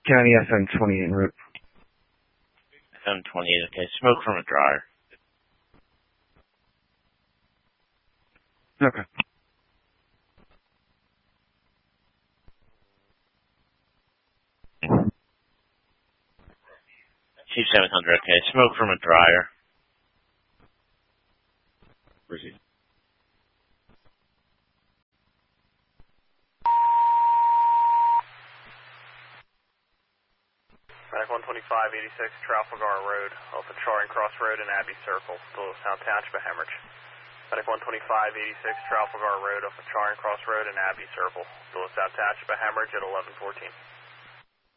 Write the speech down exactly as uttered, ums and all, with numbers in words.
County F M twenty-eight en route. F M twenty-eight, okay. Smoke from a dryer. Okay. Chief seven hundred, okay. Smoke from a dryer. Proceed. Medic one twenty-five eighty-six Trafalgar Road, off of Charing Cross Road and Abbey Circle, below South Township of Hemorrhage. Medic one twenty-five eighty-six Trafalgar Road, off of Charing Cross Road and Abbey Circle, below South Township of Hemorrhage at eleven fourteen.